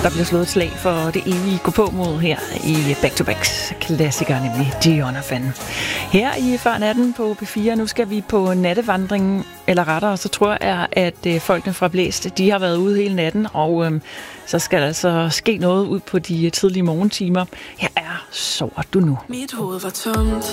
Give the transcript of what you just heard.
Der bliver slået et slag for det evige gå-på-mod her i Back-to-Backs klassiker, nemlig Jonathan. Her i Før Natten på P4, nu skal vi på nattevandring, eller rettere, så tror jeg, at folkene fra Blæst, de har været ude hele natten, og så skal der altså ske noget ud på de tidlige morgentimer. Her er Sover du nu? Mit hoved var tomt.